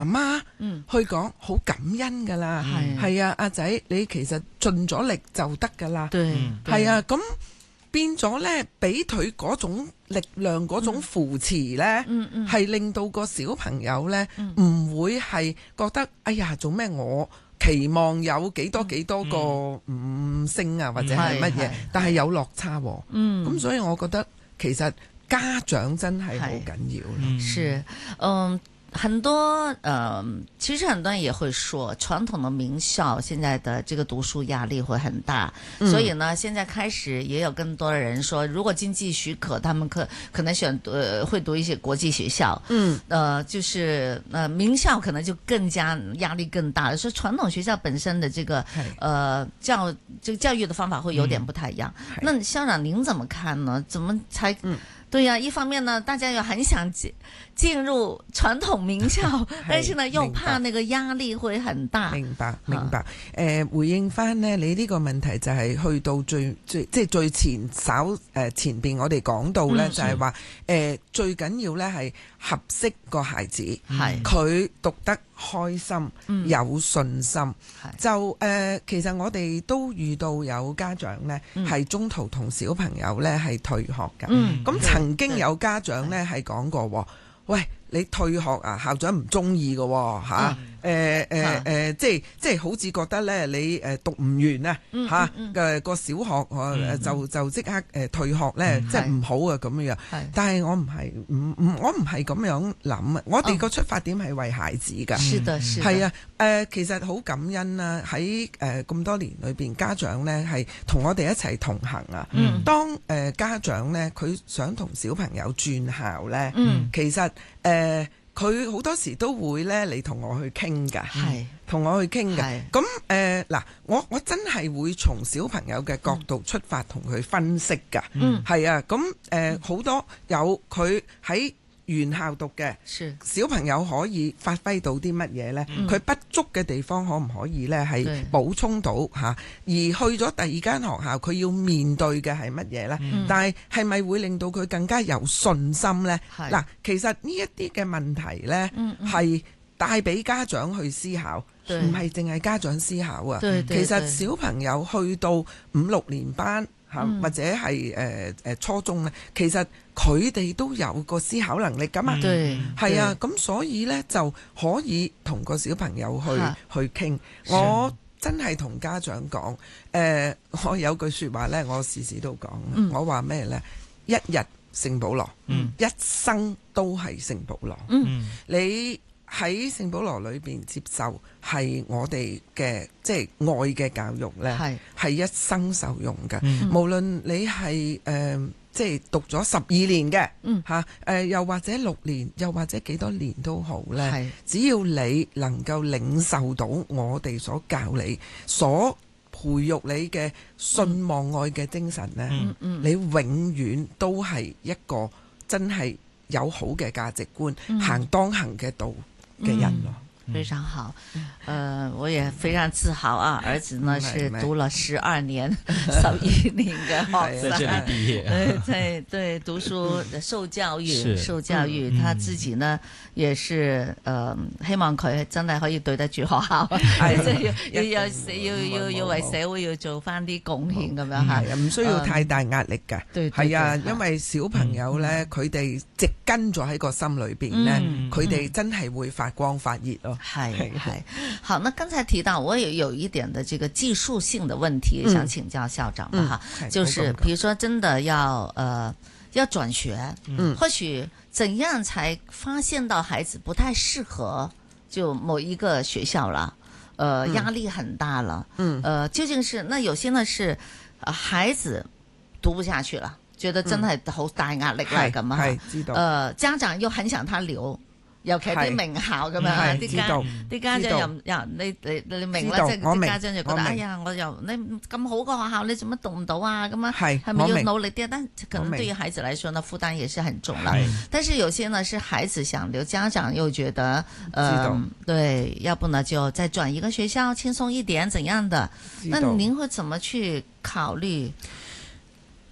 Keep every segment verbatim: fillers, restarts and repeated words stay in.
媽去講好感恩噶啦，係啊，阿仔你其實盡咗力就得噶啦，係啊，咁變咗呢，俾佢嗰種力量嗰種扶持呢，係、嗯嗯、令到個小朋友呢唔、嗯、會係覺得哎呀做咩我期望有幾多幾多個五星啊、嗯、或者係乜嘢，但係有落差喎，咁、嗯、所以我覺得其實家長真係好緊要咯。 是，嗯。很多呃，其實很多人也會說，傳統的名校現在的這個讀書壓力會很大，嗯、所以呢，現在開始也有更多的人說，如果經濟許可，他們可可能選呃會讀一些國際學校，嗯，呃，就是呃名校可能就更加壓力更大了。所以傳統學校本身的這個呃教這個教育的方法會有點不太一樣。嗯、那校長您怎麼看呢？怎麼才？嗯對呀、啊，一方面呢，大家又很想進進入傳統名校，但是呢，又怕那個壓力會很大。 明白，明白。誒、呃，回應翻呢，你呢個問題就係去到最最即係最前稍誒、呃、前邊我哋講到呢，嗯、就係話誒最緊要呢係合適個孩子，係佢讀得開心、嗯、有信心。就誒、呃，其實我哋都遇到有家長呢係、嗯、中途同小朋友呢係退學㗎。咁、嗯、曾經有家長呢係講過，喂，你退學啊，校長唔中意㗎喎嚇。誒誒誒，即係即係好似覺得咧，你誒讀唔完啊嚇嘅個小學誒、嗯、就就即刻誒退學咧，嗯、即係唔好啊咁樣。但係我唔係唔唔，我唔係咁樣諗啊！我哋個出發點係為孩子㗎。是的，是的。係啊，誒、呃、其實好感恩啊！喺誒咁多年裏邊，家長咧係同我哋一齊同行啊。嗯、當誒、呃、家長咧，佢想同小朋友轉校咧，嗯、其實誒。呃佢好多時都會咧嚟同我去傾㗎，同我去傾㗎。咁誒嗱，我我真係會從小朋友嘅角度出發同佢分析㗎。嗯，係啊。咁誒好多有佢喺原校讀嘅小朋友可以發揮到啲乜嘢呢？佢、嗯、不足嘅地方可唔可以呢？係補充到嚇？而去咗第二間學校，佢要面對嘅係乜嘢呢？嗯、但係係咪會令到佢更加有信心呢？嗱，其實呢一啲嘅問題呢，係帶俾家長去思考，唔係淨係家長思考啊。其實小朋友去到五六年班。或者係誒誒初中咧，其實佢哋都有個思考能力㗎嘛，係啊，咁所以咧就可以同個小朋友去去傾。我真係同家長講，誒、呃，我有句説話咧，我時時都講，嗯、我話咩咧？一日聖保羅，嗯、一生都係聖保羅。嗯、你喺聖保羅裏邊接受係我哋嘅即係愛嘅教育呢，係係一生受用嘅。嗯、無論你係誒、呃、即係讀咗十二年嘅嚇，誒、嗯啊呃、又或者六年，又或者幾多年都好呢，是只要你能夠領受到我哋所教你、所培育你嘅信望愛嘅精神呢，嗯嗯、你永遠都係一個真係有好嘅價值觀，嗯、行當行嘅道嘅人咯。 非常好，呃，我也非常自豪啊！兒子呢是讀了十二年、十二年嘅學生， 在這裡畢業， 對對對，讀書受教育，受教育，他自己呢也是，呃，希望佢真係可以對得住學校，係即係要要要要要為社會要做翻啲貢獻咁樣吓， 唔需要太大壓力㗎，係啊，因為小朋友呢，佢哋植根咗喺個心裏邊呢，佢哋真係會發光發熱咯。 係係好，那剛才提到我也有一點的這個技術性的問題，嗯、想請教校長的哈，嗯、就是比如說真的要呃要轉學，嗯，或許怎樣才發現到孩子不太適合就某一個學校了，呃，壓力很大了，嗯，呃，究竟是那有些呢是孩子讀不下去了，覺得真係好大壓力嚟咁啊，知道，呃，家長又很想他留。尤其啲名校咁樣，啲家啲家長又又你你你明啦，即係啲家長就覺得，哎呀，我又你咁好個學校，你做乜讀唔到啊？咁啊，係咪要努力啲？但可能對於孩子來說呢，負擔也是很重啦。但是有些呢，是孩子想留，家長又覺得，呃，對，要不呢就再轉一個學校，輕鬆一點，怎樣的？那您會怎麼去考慮？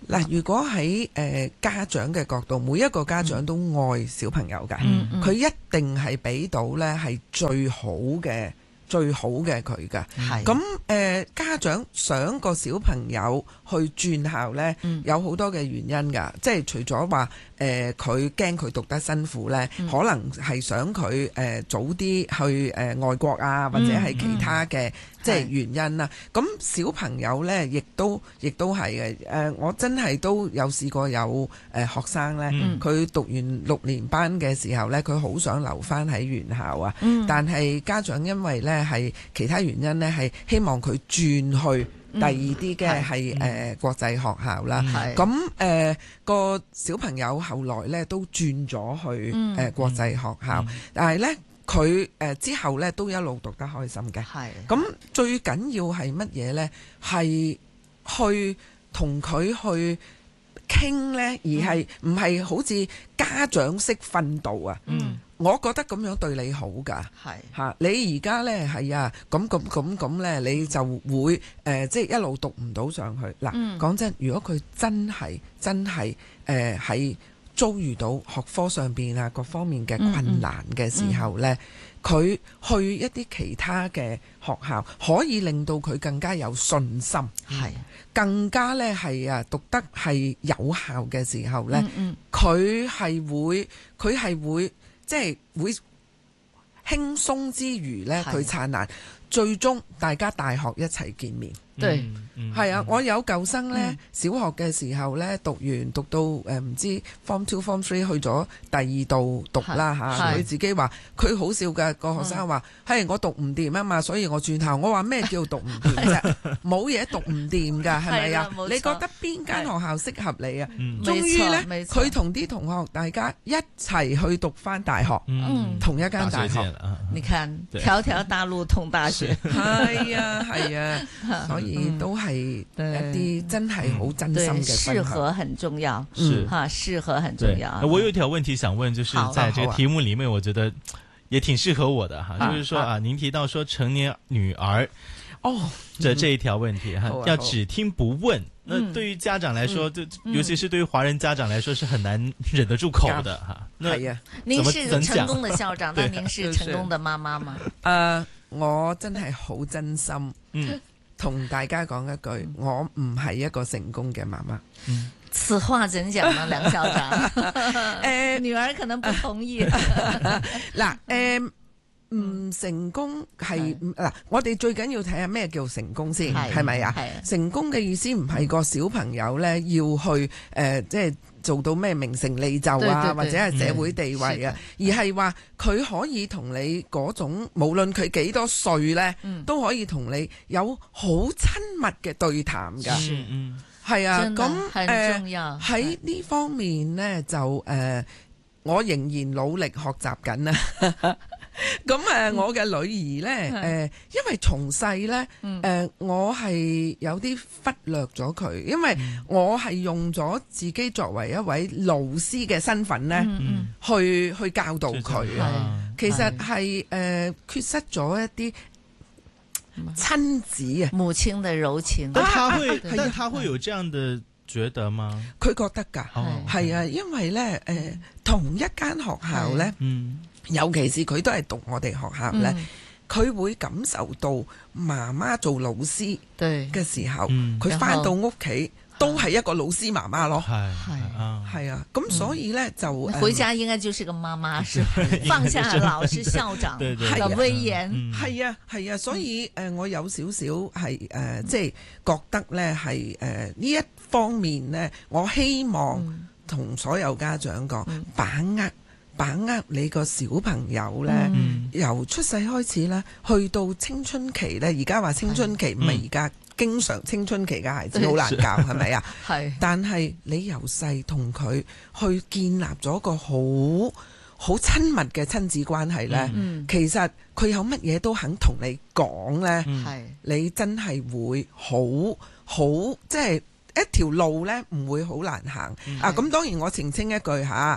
嗱，如果喺誒、呃、家長嘅角度，每一個家長都愛小朋友㗎，佢、 嗯嗯、 一定係俾到呢係最好嘅。最好嘅佢㗎，咁誒、呃、家長想個小朋友去轉校呢，嗯、有好多嘅原因㗎，即係除咗話誒佢驚佢讀得辛苦呢，嗯、可能係想佢誒、呃、早啲去誒、呃、外國啊，或者係其他嘅、嗯、即係原因啦。咁小朋友呢，亦都亦都係嘅。誒、呃，我真係都有試過有誒、呃、學生呢，佢、嗯、讀完六年班嘅時候呢，佢好想留返喺原校啊，嗯、但係家長因為呢，係其他原因呢，係希望佢轉去第二啲嘅係誒國際學校啦。咁誒、呃、個小朋友後來呢都轉咗去誒、呃、國際學校，嗯嗯、但係呢，佢誒、呃、之後呢都一路讀得開心嘅。咁最緊要係乜嘢呢？係去同佢去傾呢，而係唔係好似家長式訓導啊？嗯我覺得咁樣對你好㗎，係嚇你而家呢係啊咁咁咁咁呢，你就會誒、呃、即係一路讀唔到上去。嗱，講、嗯、真，如果佢真係真係誒喺遭遇到學科上邊啊各方面嘅困難嘅時候呢，佢、嗯嗯、去一啲其他嘅學校，可以令到佢更加有信心，係、嗯、更加呢係啊讀得係有效嘅時候呢，佢係、嗯嗯、會佢係會。即係會輕鬆之餘呢，佢燦爛，最終大家大學一齊見面。對，係啊！我有舊生呢，小學嘅時候呢，讀完讀到誒唔知 Form Two、Form Three 去咗第二度讀啦嚇。佢自己話佢好笑㗎，個學生話：係我讀唔掂啊嘛，所以我轉校。我話咩叫讀唔掂啫？冇嘢讀唔掂㗎，係咪啊？你覺得邊間學校適合你啊？終於呢，佢同啲同學大家一齊去讀翻大學，同一間大學。 你看，條條大路通大學。 係啊，係啊，所以。都係一啲真係好真心嘅分享。 適合很重要， 是哈，適合很重要。 我有一條問題想問，就是在這個題目裏面，我覺得也挺適合我的哈，就是說啊，您提到說成年女兒哦的這一條問題哈，要只聽不問，那對於家長來說，就尤其是對於華人家長來說，是很難忍得住口的哈。 係啊， 您是成功的校長，那您是成功的媽媽嗎？ 誒，我真係好真心，嗯。同大家講一句，嗯、我唔係一個成功嘅媽媽。 嗯，此話怎講呢，梁校長？誒、呃，女兒可能不同意。 嗱，誒，唔成功係嗱，我哋最緊要睇下咩叫成功先，係咪啊？成功嘅意思唔係個小朋友咧要去誒、呃，即係。做到咩名成利就啊，對對對，或者係社會地位啊，嗯、而係話佢可以同你嗰種，無論佢幾多歲呢，嗯、都可以同你有好親密嘅對談㗎。係、嗯、啊，咁誒喺呢方面呢，就誒、呃，我仍然努力學習緊啊。咁誒、呃，我嘅女兒呢，誒、呃，因為從細呢，誒、嗯呃，我係有啲忽略咗佢，因為我係用咗自己作為一位老師嘅身份呢，嗯、去去教導佢啊。其實係誒、呃、缺失咗一啲親子啊， 母親的柔情。 但他會，但他會有這樣的覺得嗎？ 佢覺得㗎，係啊，因為呢，誒、呃，同一間學校呢。嗯尤其是佢都係讀我哋學校呢，佢、嗯、會感受到媽媽做老師嘅時候，佢返、嗯、到屋企都係一個老師媽媽咯。係係啊，咁所以呢，就、嗯嗯、 回家應該就是個媽媽，是放下老師校長嘅威嚴。係啊係啊，所以誒、呃，我有少少係誒，即係覺得呢係誒呢一方面呢，我希望同所有家長講，嗯、把握。把握你個小朋友呢，嗯、由出世開始呢，去到青春期呢。而家話青春期唔係而家經常青春期嘅孩子好難教，係咪啊？係。但係你由細同佢去建立咗個好好親密嘅親子關係呢，嗯、其實佢有乜嘢都肯同你講呢，嗯、你真係會好好即係一條路呢，唔會好難行、嗯、啊！咁當然我澄清一句嚇。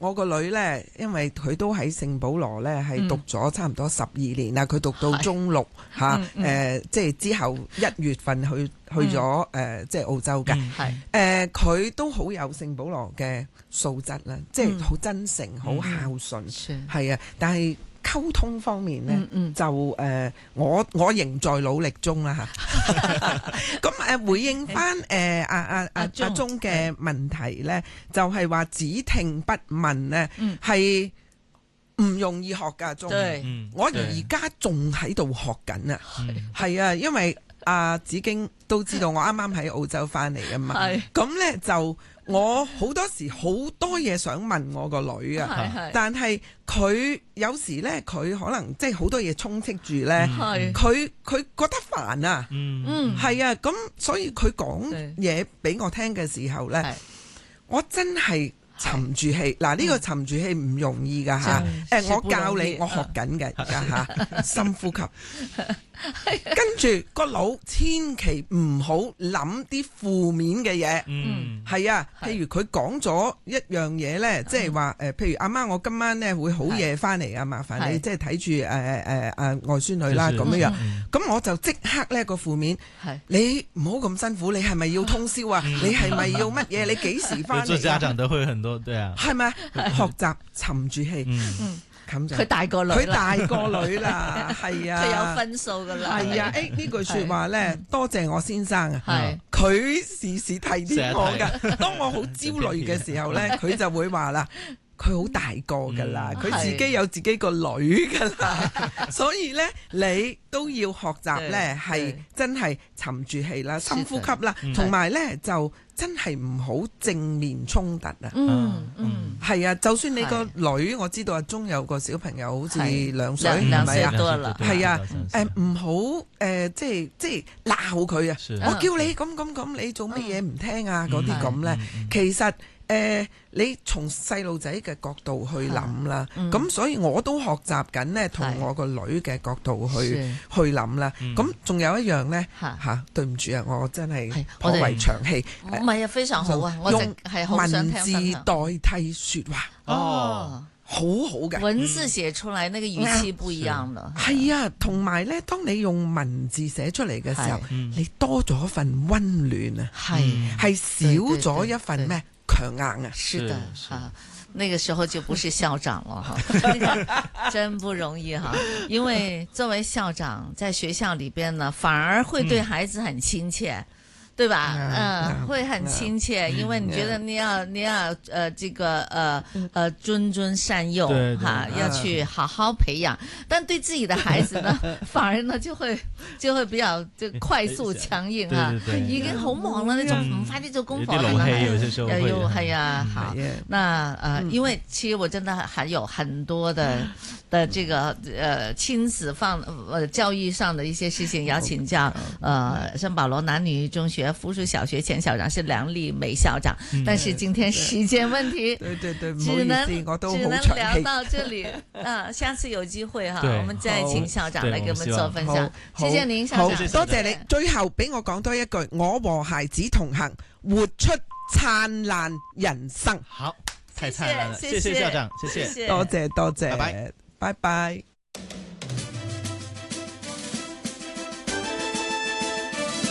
我個女呢，因為佢都喺聖保羅呢，係讀咗差唔多十二年啦，佢、嗯、讀到中六嚇，誒、嗯呃、即係之後一月份去去咗誒、嗯呃、即係澳洲嘅，誒佢、呃、都好有聖保羅嘅素質啦，即係好真誠、好、嗯、孝順，係、嗯、啊，但係溝通方面呢，嗯嗯就誒、呃、我我仍在努力中啦嚇。咁誒回應翻誒阿阿阿阿鐘嘅問題呢，就係、是、話只聽不問呢，係唔容易學㗎。鐘，我而家仲喺度學緊啊，係啊，因為阿子京都知道我啱啱喺澳洲翻嚟㗎嘛，咁呢就。我好多時好多嘢想問我個女啊，是是但係佢有時咧，佢可能即係好多嘢充斥住咧，佢佢覺得煩啊，嗯，係啊，咁所以佢講嘢俾我聽嘅時候咧，我真係沉住氣。嗱，呢個沉住氣唔容易噶吓，誒，我教你，我學緊嘅而家吓，深呼吸。跟住個腦千祈唔好諗啲負面嘅嘢，嗯，係啊，譬如佢講咗一樣嘢咧，即係話誒，譬如阿媽，我今晚咧會好夜翻嚟啊，麻煩你即係睇住誒誒誒外孫女啦咁樣樣，咁我就即刻咧個負面，你唔好咁辛苦，你係咪要通宵啊？你係咪要乜嘢？你幾時翻嚟？做家長都會很多，對啊，係咪？學習沉住氣。嗯佢大個女， 佢大個女啦，係啊， 佢有分數噶啦， 係啊，誒呢句說話咧，多謝我先生啊，係，佢時時提點我噶，當我好焦慮嘅時候咧，佢就會話啦。佢好大個噶啦，佢、嗯、自己有自己個女噶啦，所以咧你都要學習咧，係真係沉住氣啦，深呼吸啦，同埋咧就真係唔好正面衝突啊。嗯嗯，係啊，就算你個女，我知道阿鐘有個小朋友好似兩歲， 兩歲多啦， 係啊，誒唔好誒，即係即係鬧佢啊！我叫你咁咁咁，你做乜嘢唔聽啊？嗰啲咁咧，其實。誒、呃，你從細路仔嘅角度去諗啦，咁、嗯、所以我都學習緊呢，同我個女嘅角度去去諗啦。咁仲、嗯、有一樣呢，嚇、啊，對唔住啊，我真係頗為長氣。 唔係啊，非常好啊，我用文字代替説話。哦，好好嘅文字寫出嚟，那個語氣不一樣啦。 係啊，同埋呢，當你用文字寫出嚟嘅時候，你多咗一份溫暖啊，係係少咗一份咩？強硬啊！ 是的，哈，那個時候就不是校長了哈，那個真不容易哈。因為作為校長，在學校裏邊呢，反而會對孩子很親切。嗯對吧？嗯，會很親切，因為你覺得你要你要呃這個呃呃諄諄善誘哈，要去好好培養。但對自己的孩子呢，反而呢就會就會比較就快速強硬啊，已經好忙啦，你仲唔快啲做功課啦？又要係啊，好。那呃，因為其實我真的還有很多的的這個呃親子方呃教育上的一些事情要請教呃聖保羅男女中學附屬小學前校長是梁麗梅校長，嗯、但是今天時間問題， 對對對， 只能我都只能聊到這裏啊！下次有機會哈，我們再請校長來給我們做分享。謝謝您，校長， 多謝你。最後俾我講多一句，我和孩子同行，活出燦爛人生。 好，太燦爛了，謝謝校長，謝謝， 多謝多謝，拜拜，拜拜。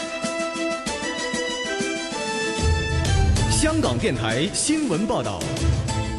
香港電台新聞報道。